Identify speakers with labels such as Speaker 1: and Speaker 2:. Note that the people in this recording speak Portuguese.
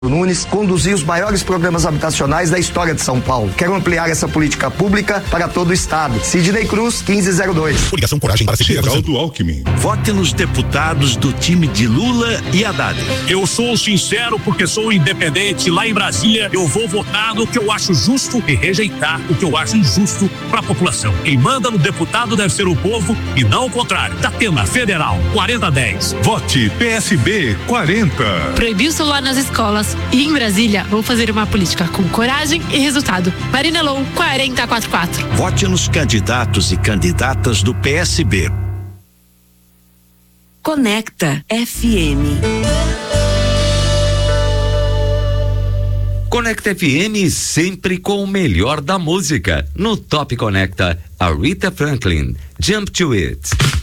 Speaker 1: Nunes conduziu os maiores programas habitacionais da história de São Paulo. Quero ampliar essa política pública para todo o estado. Sidney Cruz, 1502.
Speaker 2: Coligação Coragem para Seguir.
Speaker 3: Geraldo Alckmin.
Speaker 4: Vote nos deputados do time de Lula e Haddad.
Speaker 5: Eu sou sincero porque sou independente. Lá em Brasília, eu vou votar no que eu acho justo e rejeitar o que eu acho injusto para a população. Quem manda no deputado deve ser o povo e não o contrário. Datena Federal, 4010.
Speaker 3: Vote PSB 40.
Speaker 6: Proibir o celular nas escolas. E em Brasília, vou fazer uma política com coragem e resultado. Marina Lou, 4044.
Speaker 4: Vote nos candidatos e candidatas do PSB.
Speaker 7: Conecta FM.
Speaker 8: Conecta FM sempre com o melhor da música. No Top Conecta, Aretha Franklin, Jump to It.